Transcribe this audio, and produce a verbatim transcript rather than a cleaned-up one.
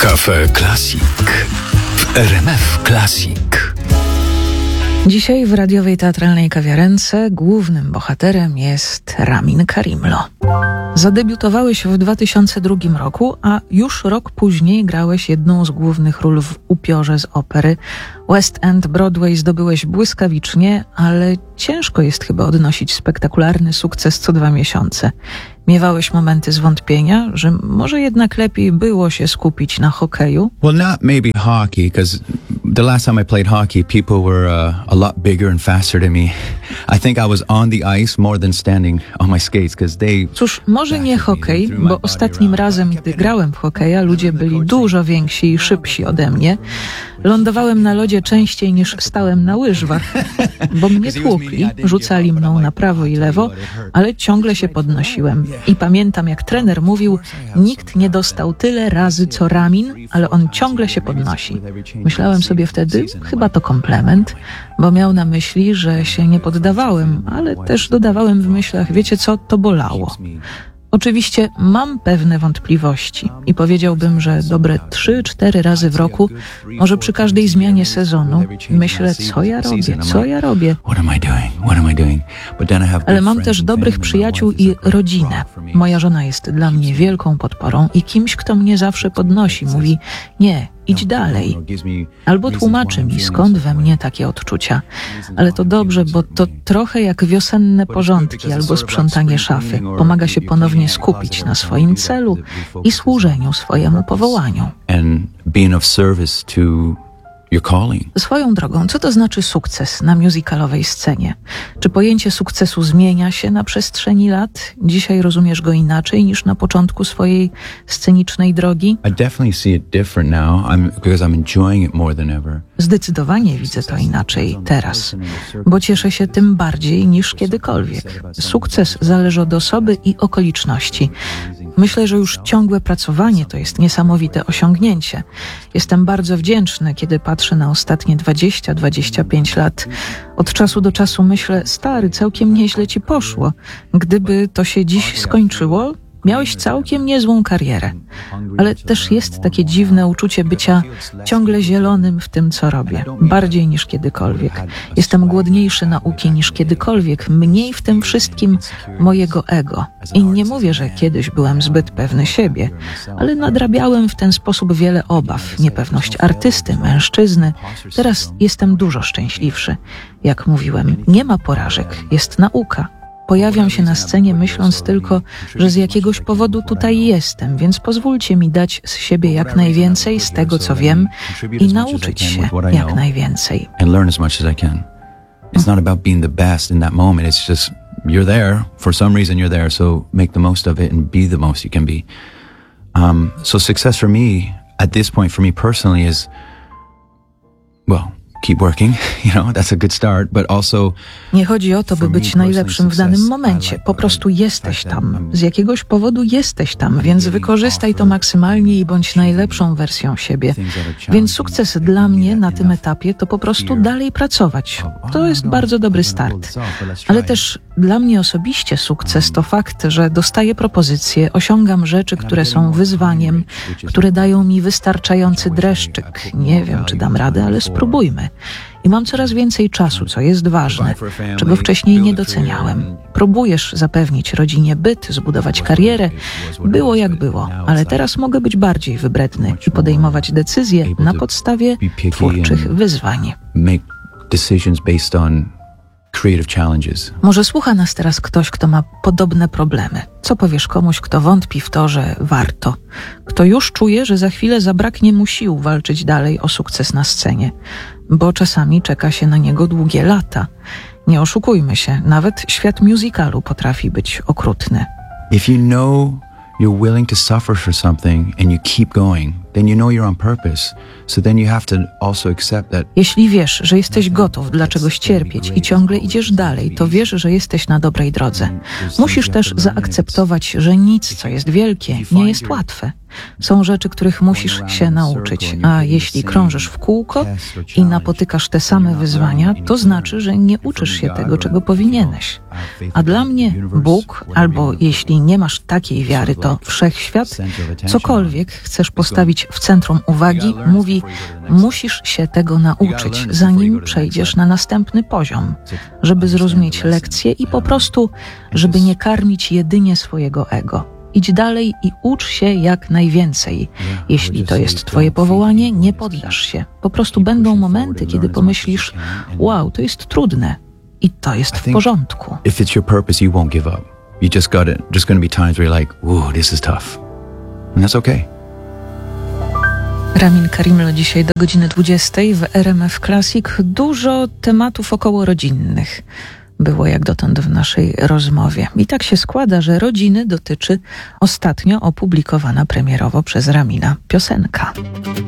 Cafe Classic w R M F Classic. Dzisiaj w radiowej teatralnej kawiarence głównym bohaterem jest Ramin Karimlo. Zadebiutowałeś w dwa tysiące drugim roku, a już rok później grałeś jedną z głównych ról w Upiorze z opery. West End, Broadway zdobyłeś błyskawicznie, ale ciężko jest chyba odnosić spektakularny sukces co dwa miesiące. Miewałeś momenty zwątpienia, że może jednak lepiej było się skupić na hokeju? Well, not maybe hockey, because the last time I played hockey, people were uh, a lot bigger and faster than me. I think I was on the ice more than standing on my skates, because they... Cóż, może nie hokej, bo ostatnim razem, gdy grałem w hokeja, ludzie byli dużo więksi i szybsi ode mnie. Lądowałem na lodzie częściej niż stałem na łyżwach, bo mnie tłukli, rzucali mną na prawo i lewo, ale ciągle się podnosiłem. I pamiętam, jak trener mówił, nikt nie dostał tyle razy co Ramin, ale on ciągle się podnosi. Myślałem sobie wtedy, chyba to komplement, bo miał na myśli, że się nie poddawałem, ale też dodawałem w myślach, wiecie co, to bolało. Oczywiście mam pewne wątpliwości i powiedziałbym, że dobre trzy, cztery razy w roku, może przy każdej zmianie sezonu, myślę, co ja robię, co ja robię. Ale mam też dobrych przyjaciół i rodzinę. Moja żona jest dla mnie wielką podporą i kimś, kto mnie zawsze podnosi, mówi, nie, idź dalej. Albo tłumaczy mi, skąd we mnie takie odczucia. Ale to dobrze, bo to trochę jak wiosenne porządki albo sprzątanie szafy. Pomaga się ponownie skupić na swoim celu i służeniu swojemu powołaniu. Swoją drogą, co to znaczy sukces na musicalowej scenie? Czy pojęcie sukcesu zmienia się na przestrzeni lat? Dzisiaj rozumiesz go inaczej niż na początku swojej scenicznej drogi? Zdecydowanie widzę to inaczej teraz, bo cieszę się tym bardziej niż kiedykolwiek. Sukces zależy od osoby i okoliczności. Myślę, że już ciągłe pracowanie to jest niesamowite osiągnięcie. Jestem bardzo wdzięczny, kiedy patrzę na ostatnie dwadzieścia dwadzieścia pięć lat. Od czasu do czasu myślę, stary, całkiem nieźle ci poszło. Gdyby to się dziś skończyło, miałeś całkiem niezłą karierę. Ale też jest takie dziwne uczucie bycia ciągle zielonym w tym, co robię. Bardziej niż kiedykolwiek. Jestem głodniejszy nauki niż kiedykolwiek. Mniej w tym wszystkim mojego ego. I nie mówię, że kiedyś byłem zbyt pewny siebie, ale nadrabiałem w ten sposób wiele obaw. Niepewność artysty, mężczyzny. Teraz jestem dużo szczęśliwszy. Jak mówiłem, nie ma porażek. Jest nauka. Pojawiam się na scenie myśląc tylko, że z jakiegoś powodu tutaj jestem, więc pozwólcie mi dać z siebie jak najwięcej z tego, co wiem i nauczyć się jak najwięcej. It's not about being the best in that moment. It's just you're there. For some reason you're there, so make the most of it and be the most you can be. Um, so success for me at this point, for me personally, is, well, keep working, you know, that's a good start, but also... Nie chodzi o to, by być najlepszym w danym momencie. Po prostu jesteś tam. Z jakiegoś powodu jesteś tam, więc wykorzystaj to maksymalnie i bądź najlepszą wersją siebie. Więc sukces dla mnie na tym etapie to po prostu dalej pracować. To jest bardzo dobry start. Ale też dla mnie osobiście sukces to fakt, że dostaję propozycje, osiągam rzeczy, które są wyzwaniem, które dają mi wystarczający dreszczyk. Nie wiem, czy dam radę, ale spróbujmy. I mam coraz więcej czasu, co jest ważne, czego wcześniej nie doceniałem. Próbujesz zapewnić rodzinie byt, zbudować karierę. Było jak było, ale teraz mogę być bardziej wybredny i podejmować decyzje na podstawie twórczych wyzwań. Może słucha nas teraz ktoś, kto ma podobne problemy. Co powiesz komuś, kto wątpi w to, że warto? Kto już czuje, że za chwilę zabraknie mu sił walczyć dalej o sukces na scenie? Bo czasami czeka się na niego długie lata. Nie oszukujmy się, nawet świat musicalu potrafi być okrutny. If you know you're willing to suffer for something and you keep going, then you know you're on purpose. So then you have to also accept that. Jeśli wiesz, że jesteś gotów dla czegoś cierpieć i ciągle idziesz dalej, to wiesz, że jesteś na dobrej drodze. Musisz też zaakceptować, że nic, co jest wielkie, nie jest łatwe. Są rzeczy, których musisz się nauczyć, a jeśli krążysz w kółko i napotykasz te same wyzwania, to znaczy, że nie uczysz się tego, czego powinieneś. A dla mnie Bóg, albo jeśli nie masz takiej wiary, to Wszechświat, cokolwiek chcesz postawić być w centrum uwagi, mówi: musisz się tego nauczyć, zanim przejdziesz na następny poziom, żeby zrozumieć lekcję i po prostu, żeby nie karmić jedynie swojego ego. Idź dalej i ucz się jak najwięcej. Jeśli to jest twoje powołanie, nie poddasz się. Po prostu będą momenty, kiedy pomyślisz: wow, to jest trudne i to jest w porządku. If it's your purpose, you won't give up. You just got it. Just going to be times where you're like, "Whoa, this is tough," and that's okay. Ramin Karimlo dzisiaj do godziny dwudziestej w R M F Classic. Dużo tematów okołorodzinnych było jak dotąd w naszej rozmowie. I tak się składa, że rodziny dotyczy ostatnio opublikowana premierowo przez Ramina piosenka.